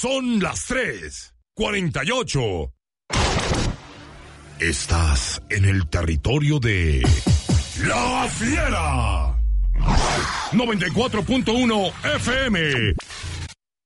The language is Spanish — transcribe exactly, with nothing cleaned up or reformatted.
Son las tres cuarenta y ocho. Estás en el territorio de La Fiera. noventa y cuatro punto uno F M.